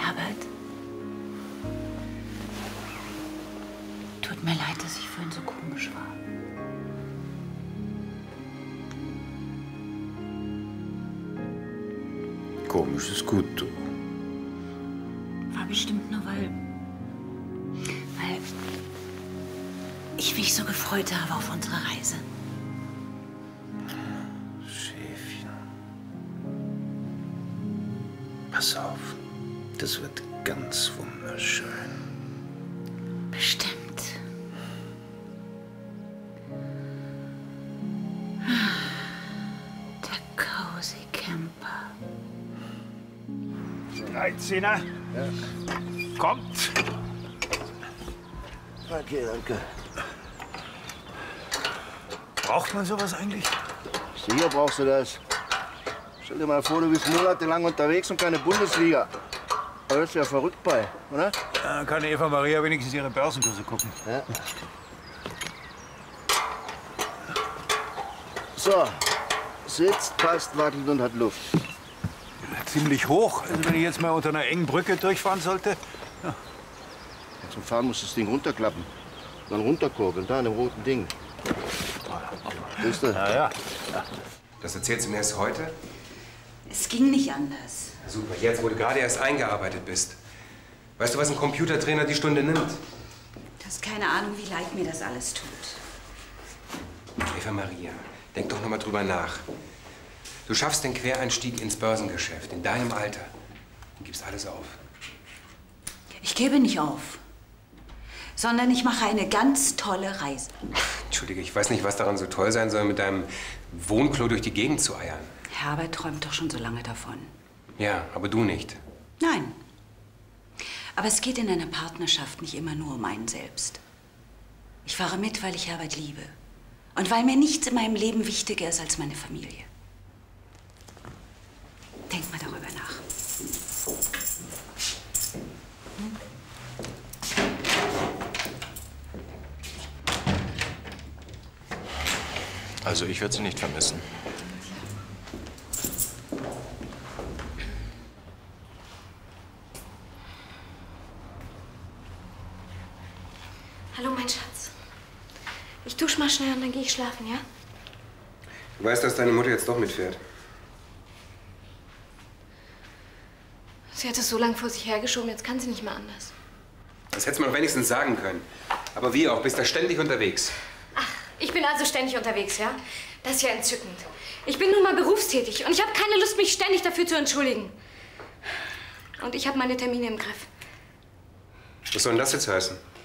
Herbert? Tut mir leid, dass ich vorhin so komisch war. Komisch ist gut, du. War bestimmt nur, weil ich mich so gefreut habe auf unsere Reise. Schäfchen. Pass auf, das wird ganz wunderschön. Bestimmt. Der Cozy Camper. 13er. Ja. Kommt. Okay, danke. Braucht man sowas eigentlich? Sicher brauchst du das. Stell dir mal vor, du bist monatelang unterwegs und keine Bundesliga. Da wirst du ja verrückt bei, oder? Dann kann Eva Maria wenigstens ihre Börsenkurse gucken. Ja. So, sitzt, passt, wackelt und hat Luft. Ziemlich hoch, also wenn ich jetzt mal unter einer engen Brücke durchfahren sollte. Ja. Zum Fahren musst du das Ding runterklappen. Dann runterkurbeln, da an dem roten Ding. Siehst du? Ja. Das erzählst du mir erst heute? Es ging nicht anders. Super, jetzt, wo du gerade erst eingearbeitet bist. Weißt du, was ein Computertrainer die Stunde nimmt? Du hast keine Ahnung, wie leid mir das alles tut. Eva Maria, denk doch noch mal drüber nach. Du schaffst den Quereinstieg ins Börsengeschäft, in deinem Alter. Und gibst alles auf. Ich gebe nicht auf, sondern ich mache eine ganz tolle Reise. Entschuldige, ich weiß nicht, was daran so toll sein soll, mit deinem Wohnklo durch die Gegend zu eiern. Herbert träumt doch schon so lange davon. Ja, aber du nicht. Nein. Aber es geht in einer Partnerschaft nicht immer nur um einen selbst. Ich fahre mit, weil ich Herbert liebe. Und weil mir nichts in meinem Leben wichtiger ist als meine Familie. Denk mal darüber nach. Also ich werde sie nicht vermissen. Hallo, mein Schatz. Ich dusche mal schnell und dann gehe ich schlafen, ja? Du weißt, dass deine Mutter jetzt doch mitfährt. Sie hat es so lange vor sich hergeschoben, jetzt kann sie nicht mehr anders. Das hättest du mir wenigstens sagen können. Aber wie auch, bist da ständig unterwegs. Ach, ich bin also ständig unterwegs, ja? Das ist ja entzückend. Ich bin nun mal berufstätig und ich habe keine Lust, mich ständig dafür zu entschuldigen. Und ich habe meine Termine im Griff. Was soll denn das jetzt heißen?